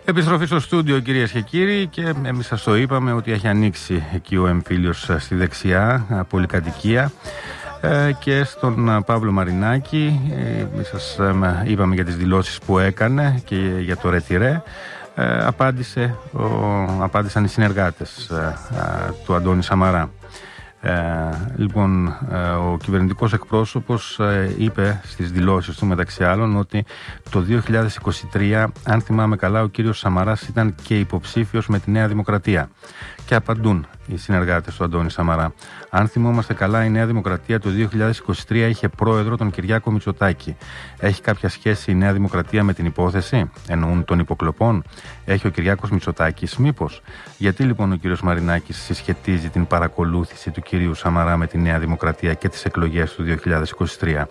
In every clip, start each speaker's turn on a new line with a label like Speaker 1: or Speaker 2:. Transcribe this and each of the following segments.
Speaker 1: Επιστροφή στο στούντιο, κυρίες και κύριοι, και εμείς σας το είπαμε ότι έχει ανοίξει εκεί ο εμφύλιος στη δεξιά πολυκατοικία και στον Παύλο Μαρινάκη. Σας είπαμε για τις δηλώσεις που έκανε και για το ρετυρέ. Απάντησαν οι συνεργάτες του Αντώνη Σαμαρά. Λοιπόν, ο κυβερνητικός εκπρόσωπος είπε στις δηλώσεις του, μεταξύ άλλων, ότι το 2023, αν θυμάμαι καλά, ο κύριος Σαμαράς ήταν και υποψήφιος με τη Νέα Δημοκρατία. Και απαντούν οι συνεργάτες του Αντώνη Σαμαρά: αν θυμόμαστε καλά, η Νέα Δημοκρατία το 2023 είχε πρόεδρο τον Κυριάκο Μητσοτάκη. Έχει κάποια σχέση η Νέα Δημοκρατία με την υπόθεση? Εννοούν των υποκλοπών? Έχει ο Κυριάκος Μητσοτάκης μήπως? Γιατί λοιπόν ο κύριος Μαρινάκης συσχετίζει την παρακολούθηση του κυρίου Σαμαρά με τη Νέα Δημοκρατία και τις εκλογές του 2023?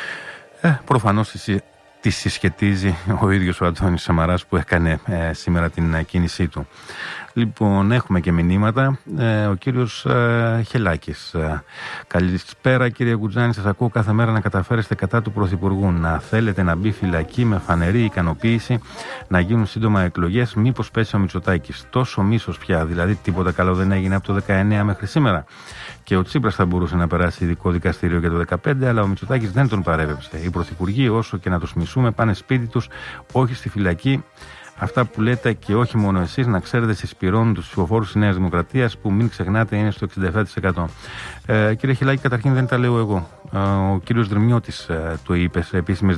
Speaker 1: Προφανώς τη συσχετίζει ο ίδιος ο Αντώνης Σαμαράς, που έκανε σήμερα την κίνησή του. Λοιπόν, έχουμε και μηνύματα. Ο κύριος Χελάκης: καλησπέρα κύριε Γκουτζάνη, σας ακούω κάθε μέρα να καταφέρεστε κατά του Πρωθυπουργού, να θέλετε να μπει φυλακή με φανερή ικανοποίηση να γίνουν σύντομα εκλογές. Μήπως πέσει ο Μητσοτάκης? Τόσο μίσος πια, δηλαδή τίποτα καλό δεν έγινε από το 19 μέχρι σήμερα? Και ο Τσίπρας θα μπορούσε να περάσει ειδικό δικαστήριο για το 2015, αλλά ο Μητσοτάκης δεν τον παρέπεψε. Οι πρωθυπουργοί, όσο και να τους μισούμε, πάνε σπίτι τους, όχι στη φυλακή. Αυτά που λέτε, και όχι μόνο εσείς, να ξέρετε, συσπηρώνουν τους ψηφοφόρους της Νέας Δημοκρατίας, που μην ξεχνάτε είναι στο 67%. Κύριε Χιλάκη, καταρχήν δεν τα λέω εγώ. Ο κύριος Δρυμιώτης το είπε σε επίσημες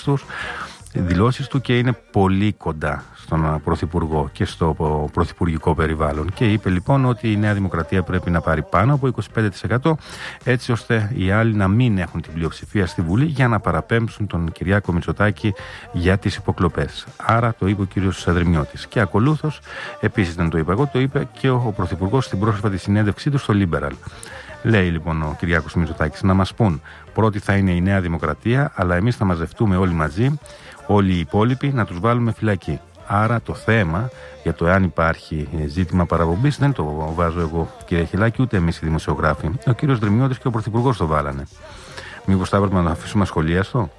Speaker 1: δηλώσεις του και είναι πολύ κοντά στον Πρωθυπουργό και στο πρωθυπουργικό περιβάλλον. Και είπε λοιπόν ότι η Νέα Δημοκρατία πρέπει να πάρει πάνω από 25%, έτσι ώστε οι άλλοι να μην έχουν την πλειοψηφία στη Βουλή για να παραπέμψουν τον Κυριάκο Μητσοτάκη για τις υποκλοπές. Άρα το είπε ο κύριος Δρυμιώτης. Και ακολούθως, επίσης δεν το είπα εγώ, το είπε και ο Πρωθυπουργός στην πρόσφατη συνέντευξή του στο Liberal. Λέει λοιπόν ο Κυριάκος Μητσοτάκης: να μας πούν, πρώτη θα είναι η Νέα Δημοκρατία, αλλά εμείς θα μαζευτούμε όλοι μαζί, όλοι οι υπόλοιποι, να τους βάλουμε φυλακή. Άρα το θέμα για το εάν υπάρχει ζήτημα παραπομπής δεν το βάζω εγώ, κύριε Χιλάκη, ούτε εμείς οι δημοσιογράφοι. Ο κύριος Δρυμιώτης και ο Πρωθυπουργός το βάλανε. Μήπως θα έπρεπε να το αφήσουμε ασχολίαστο?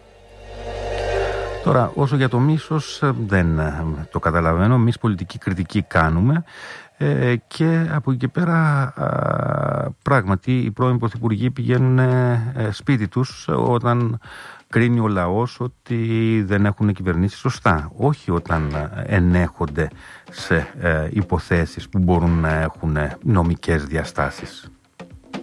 Speaker 1: Τώρα, όσο για το μίσος, δεν το καταλαβαίνω. Εμείς πολιτική κριτική κάνουμε και από εκεί και πέρα πράγματι οι πρώην πρωθυπουργοί πηγαίνουν σπίτι τους όταν κρίνει ο λαός ότι δεν έχουν κυβερνήσει σωστά, όχι όταν ενέχονται σε υποθέσεις που μπορούν να έχουν νομικές διαστάσεις.